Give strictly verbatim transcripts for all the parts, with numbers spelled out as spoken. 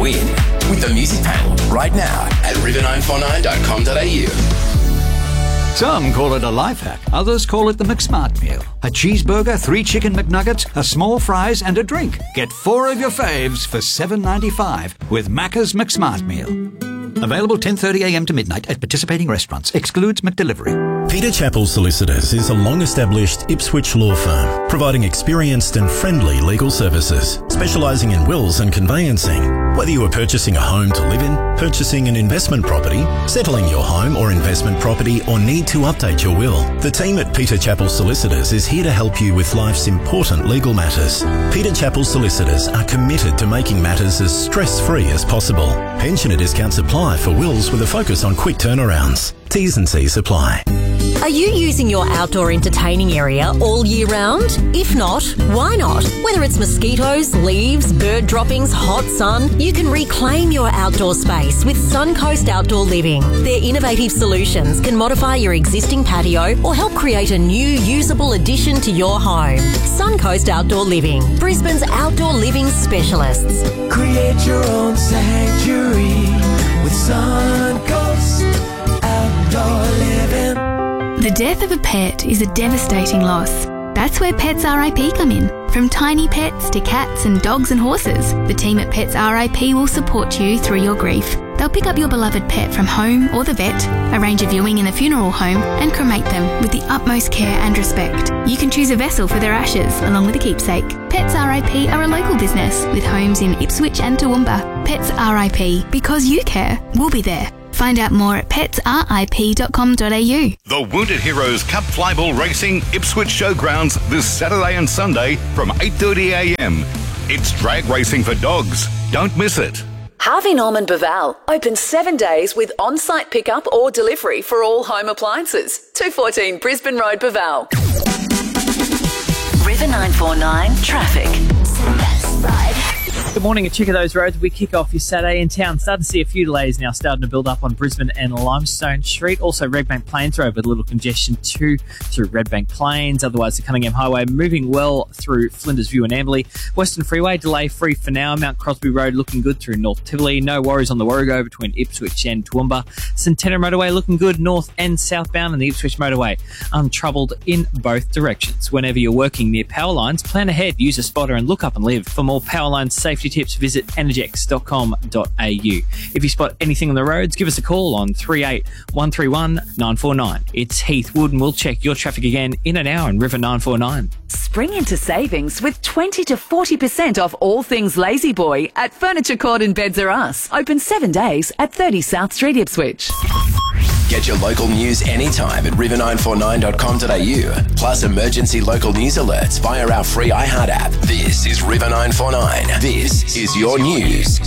win with the music panel right now at river nine four nine dot com dot a u. Some call it a life hack, others call it the McSmart meal. A cheeseburger, three chicken McNuggets, a small fries and a drink. Get four of your faves for seven dollars ninety-five with Macca's McSmart meal. Available ten thirty a m to midnight at participating restaurants. Excludes McDelivery. Peter Chappell Solicitors is a long-established Ipswich law firm, providing experienced and friendly legal services, specialising in wills and conveyancing. Whether you are purchasing a home to live in, purchasing an investment property, settling your home or investment property, or need to update your will, the team at Peter Chappell Solicitors is here to help you with life's important legal matters. Peter Chappell Solicitors are committed to making matters as stress-free as possible. Pensioner discounts apply for wills with a focus on quick turnarounds. T's and C's apply. Are you using your outdoor entertaining area all year round? If not, why not? Whether it's mosquitoes, leaves, bird droppings, hot sun, you can reclaim your outdoor space with Suncoast Outdoor Living. Their innovative solutions can modify your existing patio or help create a new usable addition to your home. Suncoast Outdoor Living, Brisbane's outdoor living specialists. Create your own sanctuary with Suncoast Outdoor Living. The death of a pet is a devastating loss. That's where Pets R I P come in. From tiny pets to cats and dogs and horses, the team at Pets R I P will support you through your grief. They'll pick up your beloved pet from home or the vet, arrange a viewing in the funeral home, and cremate them with the utmost care and respect. You can choose a vessel for their ashes, along with a keepsake. Pets R I P are a local business with homes in Ipswich and Toowoomba. Pets R I P, because you care, we'll be there. Find out more at pets r i p dot com dot a u. The Wounded Heroes Cup Flyball Racing Ipswich Showgrounds this Saturday and Sunday from eight thirty a m. It's drag racing for dogs. Don't miss it. Harvey Norman Baval, open seven days with on-site pickup or delivery for all home appliances. two fourteen Brisbane Road, Baval. River nine four nine Traffic. Good morning. A check of those roads. We kick off your Saturday in town. Starting to see a few delays now starting to build up on Brisbane and Limestone Street. Also Redbank Plains Road with a little congestion too through Redbank Plains. Otherwise the Cunningham Highway moving well through Flinders View and Amberley. Western Freeway delay free for now. Mount Crosby Road looking good through North Tivoli. No worries on the Warrego between Ipswich and Toowoomba. Centennial Motorway looking good north and southbound, and the Ipswich Motorway untroubled in both directions. Whenever you're working near power lines, plan ahead, use a spotter and look up and live. For more power line safety tips, visit energex dot com dot a u. If you spot anything on the roads, give us a call on three eight one three one nine four nine. It's Heath Wood, and we'll check your traffic again in an hour in River nine four nine. Spring into savings with twenty to forty percent off all things Lazy Boy at Furniture Court and Beds R Us. Open seven days at thirty South Street, Ipswich. Get your local news anytime at river nine four nine dot com dot a u. Plus emergency local news alerts via our free iHeart app. This is River nine four nine. This is your news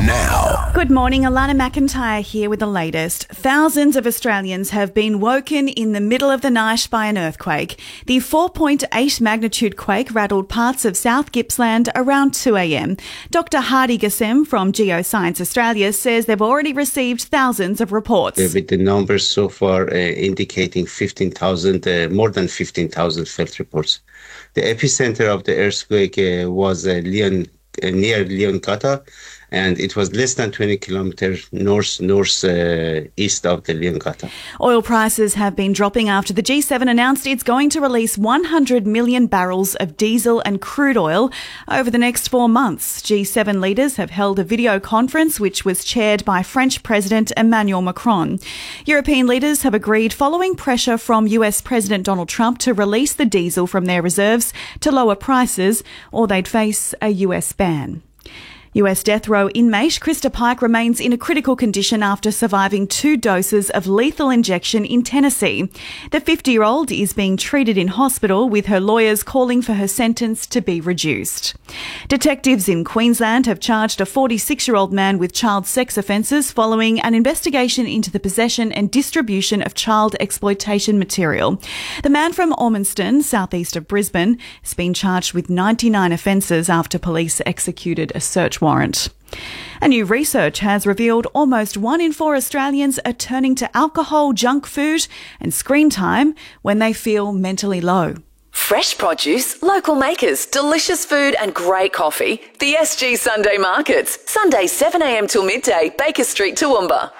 now. Good morning, Alana McIntyre here with the latest. Thousands of Australians have been woken in the middle of the night by an earthquake. The four point eight magnitude quake rattled parts of South Gippsland around two a m. Doctor Hardy Gassem from Geoscience Australia says they've already received thousands of reports. Uh, with the numbers so far uh, indicating fifteen thousand, uh, more than fifteen thousand felt reports. The epicenter of the earthquake uh, was uh, Leon, uh, near Leongatha, and it was less than twenty kilometers north north uh, east of the Leongatha. Oil prices have been dropping after the G seven announced it's going to release one hundred million barrels of diesel and crude oil over the next four months. G seven leaders have held a video conference which was chaired by French President Emmanuel Macron. European leaders have agreed following pressure from U S President Donald Trump to release the diesel from their reserves to lower prices, or they'd face a U S ban. U S death row inmate Krista Pike remains in a critical condition after surviving two doses of lethal injection in Tennessee. The fifty-year-old is being treated in hospital, with her lawyers calling for her sentence to be reduced. Detectives in Queensland have charged a forty-six-year-old man with child sex offences following an investigation into the possession and distribution of child exploitation material. The man from Ormiston, southeast of Brisbane, has been charged with ninety-nine offences after police executed a search warrant. A new research has revealed almost one in four Australians are turning to alcohol, junk food and screen time when they feel mentally low. Fresh produce, local makers, delicious food and great coffee. The S G Sunday Markets. Sunday seven a m till midday, Baker Street, Toowoomba.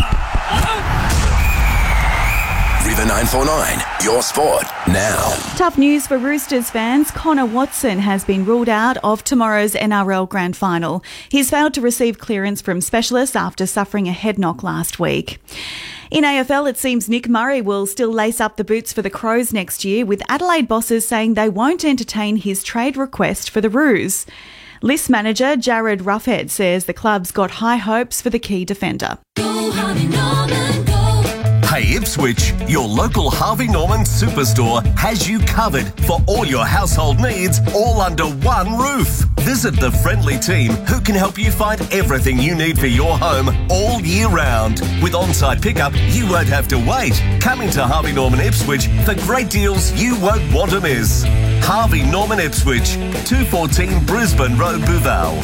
River nine four nine, your sport now. Tough news for Roosters fans. Connor Watson has been ruled out of tomorrow's N R L Grand Final. He's failed to receive clearance from specialists after suffering a head knock last week. In A F L, it seems Nick Murray will still lace up the boots for the Crows next year, with Adelaide bosses saying they won't entertain his trade request for the Roos. List manager Jared Ruffhead says the club's got high hopes for the key defender. Go, Harvey Norman, go. Hey Ipswich, your local Harvey Norman superstore has you covered for all your household needs, all under one roof. Visit the friendly team who can help you find everything you need for your home all year round. With on-site pickup, you won't have to wait. Coming to Harvey Norman Ipswich for great deals you won't want to miss. Harvey Norman Ipswich, two fourteen Brisbane Road, Bouval.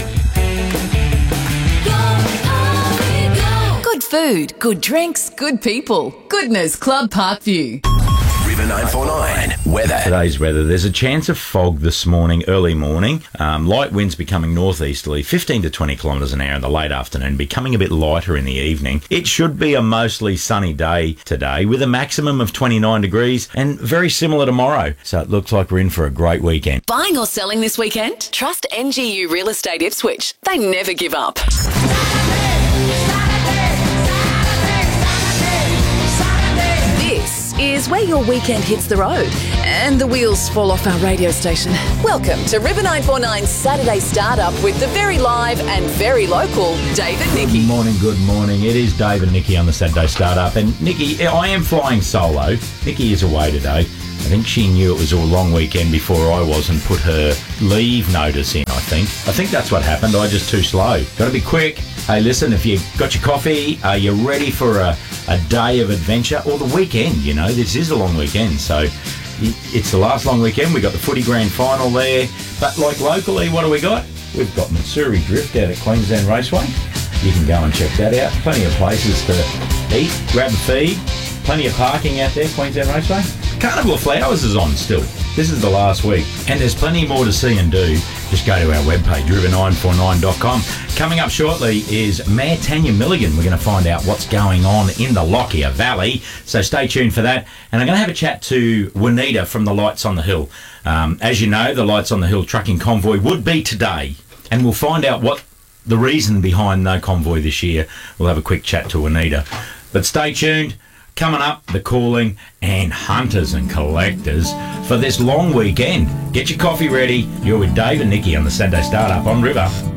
Good food, good drinks, good people. Goodness Club Parkview. River nine four nine, weather. Today's weather. There's a chance of fog this morning, early morning. Um, light winds becoming northeasterly, fifteen to twenty kilometres an hour in the late afternoon, becoming a bit lighter in the evening. It should be a mostly sunny day today with a maximum of twenty-nine degrees and very similar tomorrow. So it looks like we're in for a great weekend. Buying or selling this weekend? Trust N G U Real Estate Ipswich. They never give up. This is where your weekend hits the road and the wheels fall off our radio station. Welcome to River nine four nine's Saturday Startup with the very live and very local Dave and Nikki. Good morning, good morning. It is Dave and Nikki on the Saturday Startup. And Nikki, I am flying solo. Nikki is away today. I think she knew it was a long weekend before I was and put her leave notice in, I think. I think that's what happened. I just too slow. Got to be quick. Hey, listen, if you got your coffee, are you ready for a, a day of adventure? Or the weekend, you know, this is a long weekend. So it's the last long weekend. We got the footy grand final there. But like locally, what do we got? We've got Matsuri Drift out at Queensland Raceway. You can go and check that out. Plenty of places to eat, grab a feed. Plenty of parking out there, Queensland Raceway. Carnival of Flowers is on still. This is the last week. And there's plenty more to see and do. Just go to our webpage, river nine four nine dot com. Coming up shortly is Mayor Tanya Milligan. We're going to find out what's going on in the Lockyer Valley. So stay tuned for that. And I'm going to have a chat to Juanita from the Lights on the Hill. Um, as you know, the Lights on the Hill trucking convoy would be today. And we'll find out what the reason behind no convoy this year. We'll have a quick chat to Juanita. But stay tuned. Coming up, the calling and hunters and collectors for this long weekend. Get your coffee ready. You're with Dave and Nikki on the Saturday Startup on River.